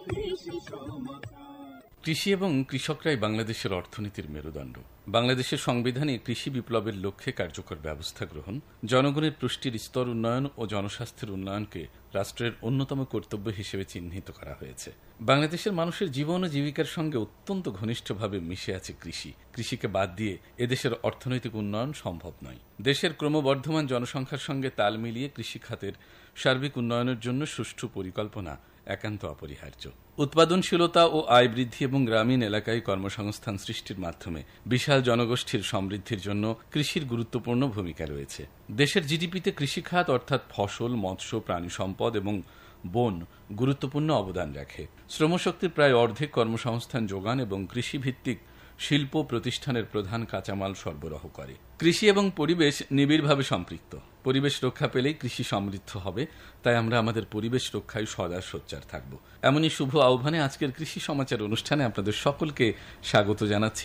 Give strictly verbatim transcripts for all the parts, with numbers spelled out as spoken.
কৃষি এবং কৃষকরাই বাংলাদেশের অর্থনীতির মেরুদণ্ড। বাংলাদেশের সংবিধানে কৃষি বিপ্লবের লক্ষ্যে কার্যকর ব্যবস্থা গ্রহণ, জনগণের পুষ্টির স্তর উন্নয়ন ও জনস্বাস্থ্যের উন্নয়নকে রাষ্ট্রের অন্যতম কর্তব্য হিসেবে চিহ্নিত করা হয়েছে। বাংলাদেশের মানুষের জীবন ও জীবিকার সঙ্গে অত্যন্ত ঘনিষ্ঠভাবে মিশে আছে কৃষি। কৃষিকে বাদ দিয়ে এদেশের অর্থনৈতিক উন্নয়ন সম্ভব নয়। দেশের ক্রমবর্ধমান জনসংখ্যার সঙ্গে তাল মিলিয়ে কৃষি খাতের সার্বিক উন্নয়নের জন্য সুষ্ঠু পরিকল্পনা একান্ত অপরিহার্য। উৎপাদনশীলতা ও আয় বৃদ্ধি এবং গ্রামীণ এলাকায় কর্মসংস্থান সৃষ্টির মাধ্যমে বিশাল জনগোষ্ঠীর সমৃদ্ধির জন্য কৃষির গুরুত্বপূর্ণ ভূমিকা রয়েছে। দেশের জিডিপিতে কৃষিখাত অর্থাৎ ফসল, মৎস্য, প্রাণী সম্পদ এবং বন গুরুত্বপূর্ণ অবদান রাখে। শ্রমশক্তির প্রায় অর্ধেক কর্মসংস্থান যোগান এবং কৃষিভিত্তিক শিল্প প্রতিষ্ঠানের প্রধান কাঁচামাল সরবরাহ করে। কৃষি এবং পরিবেশ নিবিড়ভাবে সম্পৃক্ত। পরিবেশ রক্ষা পেলেই কৃষি সমৃদ্ধ হবে, তাই আমরা আমাদের পরিবেশ রক্ষায় সদা সোচ্চার থাকব। এমনই শুভ আহ্বানে আজকের কৃষি সমাচার অনুষ্ঠানে আপনাদের সকলকে স্বাগত জানাচ্ছি।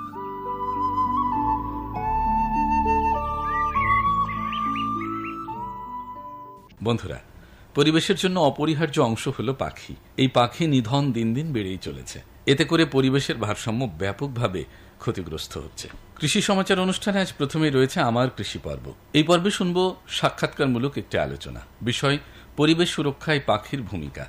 বন্ধুরা, পরিবেশের জন্য অপরিহার্য অংশ হল পাখি। এই পাখি নিধন দিন দিন বেড়েই চলেছে। এতে করে পরিবেশের ভারসাম্য ব্যাপকভাবে ক্ষতিগ্রস্ত হচ্ছে। কৃষি সমাচার অনুষ্ঠানে আজ প্রথমেই রয়েছে আমার কৃষি পর্ব। এই পর্বে শুনব সাক্ষাৎকারমূলক একটি আলোচনা। বিষয় পরিবেশ সুরক্ষায় পাখির ভূমিকা।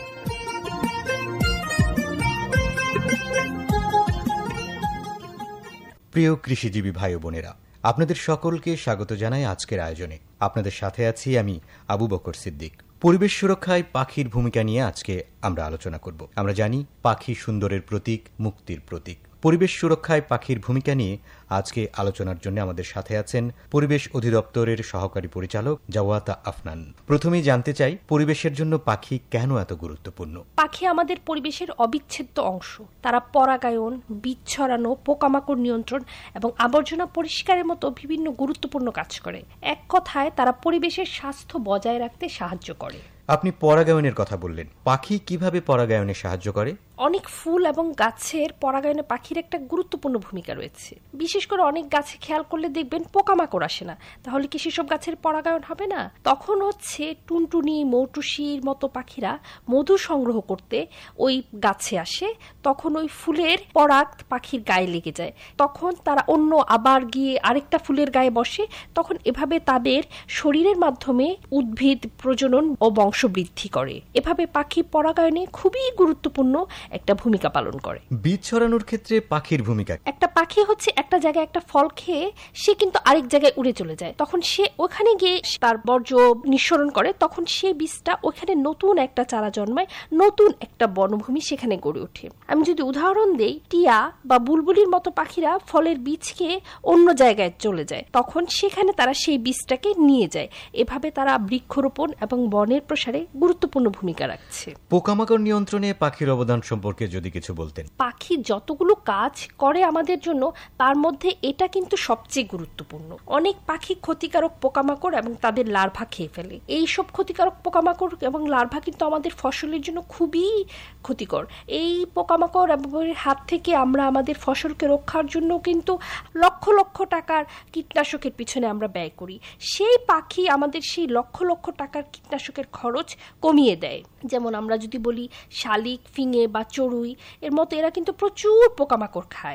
প্রিয় কৃষিজীবী ভাই ও বোনেরা, আপনাদের সকলকে স্বাগত জানাই আজকের আয়োজনে। আপনাদের সাথে আছি আমি আবু বকর সিদ্দিক। পরিবেশ সুরক্ষায় পাখির ভূমিকা নিয়ে আজকে আমরা আলোচনা করব। আমরা জানি পাখি সুন্দরের প্রতীক, মুক্তির প্রতীক। পরিবেশ সুরক্ষায় পাখির ভূমিকা নিয়ে আজকে আলোচনার জন্য আমাদের সাথে আছেন পরিবেশ অধিদপ্তরের সহকারী পরিচালক জাওয়াতা আফনান। প্রথমেই জানতে চাই, পরিবেশের জন্য পাখি কেন এত গুরুত্বপূর্ণ? পাখি আমাদের পরিবেশের অবিচ্ছেদ্য অংশ। তারা পরাগায়ন, বীজ ছড়ানো, পোকামাকড় নিয়ন্ত্রণ এবং আবর্জনা পরিষ্কারের মতো বিভিন্ন গুরুত্বপূর্ণ কাজ করে। এক কথায় তারা পরিবেশের স্বাস্থ্য বজায় রাখতে সাহায্য করে। আপনি পরাগায়নের কথা বললেন। পাখি কিভাবে পরাগায়নে সাহায্য করে? অনেক ফুল এবং গাছের পরাগায়নে পাখির একটা গুরুত্বপূর্ণ ভূমিকা রয়েছে। বিশেষ করে অনেক গাছে খেয়াল করলে দেখবেন পোকামাকড় আসে না, তাহলে কি সেসব গাছের পরাগায়ন হবে না? তখন হচ্ছে টুনটুনি, মৌটুসির মতো পাখিরা মধু সংগ্রহ করতে ওই গাছে আসে। তখন ওই ফুলের পরাগ পাখির গায়ে লেগে যায়, তখন তারা অন্য আবার গিয়ে আরেকটা ফুলের গায়ে বসে। তখন এভাবে তাদের শরীরের মাধ্যমে উদ্ভিদ প্রজনন ও বংশবৃদ্ধি করে। এভাবে পাখি পরাগায়নে খুবই গুরুত্বপূর্ণ একটা ভূমিকা পালন করে। বীজ ছড়ানোর ক্ষেত্রে পাখির ভূমিকা। একটা পাখি হচ্ছে একটা জায়গায় একটা ফল খেয়ে সে কিন্তু আরেক জায়গায় উড়ে চলে যায়। তখন সে ওখানে গিয়ে তার বর্জ্য নিঃসরণ করে, তখন সেই বীজটা ওখানে নতুন একটা চারা জন্মায়, নতুন একটা বনভূমি সেখানে গড়ে ওঠে। আমি যদি উদাহরণ দেই, টিয়া বা বুলবুলির মতো পাখিরা ফলের বীজ খেয়ে অন্য জায়গায় চলে যায়, তখন সেখানে তারা সেই বীজটাকে নিয়ে যায়। এভাবে তারা বৃক্ষরোপণ এবং বনের প্রসারে গুরুত্বপূর্ণ ভূমিকা রাখছে। পোকামাকড় নিয়ন্ত্রণে পাখির অবদান সম্পর্কে যদি কিছু বলতেন। পাখি যতগুলো কাজ করে আমাদের জন্য, তার মধ্যে এটা কিন্তু সবচেয়ে গুরুত্বপূর্ণ। অনেক পাখি ক্ষতিকারক পোকামাকড় এবং তাদের লার্ভা খেয়ে ফেলে। এই সব ক্ষতিকারক পোকামাকড় এবং লার্ভা কিন্তু আমাদের ফসলের জন্য খুবই ক্ষতিকর। এই পোকামাকড় এবং হাত থেকে আমরা আমাদের ফসলকে রক্ষার জন্য কিন্তু লক্ষ লক্ষ টাকার কীটনাশকের পিছনে আমরা ব্যয় করি। সেই পাখি আমাদের সেই লক্ষ লক্ষ টাকার কীটনাশকের খরচ কমিয়ে দেয়। যেমন আমরা যদি বলি শালিক, ফিঙে বা চড়ুই এর মতো, এরা কিন্তু প্রচুর পোকামাকড় খায়।